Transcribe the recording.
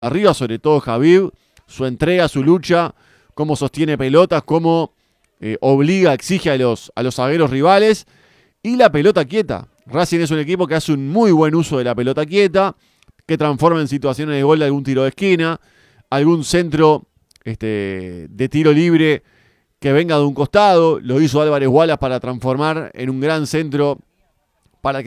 arriba, sobre todo Javib, su entrega, su lucha, cómo sostiene pelotas, cómo obliga, exige a los zagueros rivales. Y la pelota quieta. Racing es un equipo que hace un muy buen uso de la pelota quieta, que transforma en situaciones de gol de algún tiro de esquina, algún centro de tiro libre que venga de un costado. Lo hizo Álvarez Wallace para transformar en un gran centro